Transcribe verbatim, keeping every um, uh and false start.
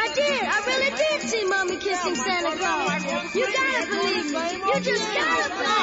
I did. I really did see Mommy kissing Santa Claus. You gotta believe me. You just gotta believe me.